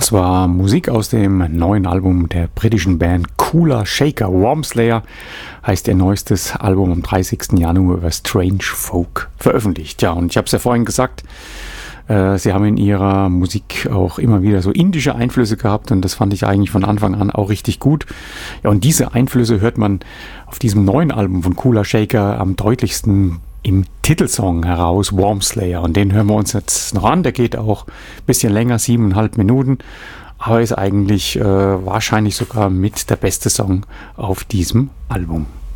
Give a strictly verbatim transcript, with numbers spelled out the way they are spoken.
Das war Musik aus dem neuen Album der britischen Band Cooler Shaker. Wormslayer heißt ihr neuestes Album am dreißigsten Januar über Strange Folk veröffentlicht. Ja, und ich habe es ja vorhin gesagt, äh, sie haben in ihrer Musik auch immer wieder so indische Einflüsse gehabt und das fand ich eigentlich von Anfang an auch richtig gut. Ja, und diese Einflüsse hört man auf diesem neuen Album von Cooler Shaker am deutlichsten im Titelsong heraus, Wormslayer. Und den hören wir uns jetzt noch an. Der geht auch ein bisschen länger, siebeneinhalb Minuten. Aber ist eigentlich äh, wahrscheinlich sogar mit der beste Song auf diesem Album.